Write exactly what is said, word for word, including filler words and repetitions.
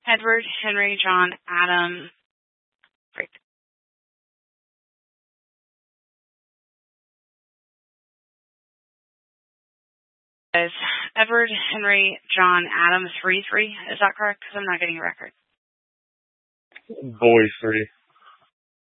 Edward Henry John Adam. Break. Is Edward Henry John Adam three three? Is that correct? Because I'm not getting a record. Boy three.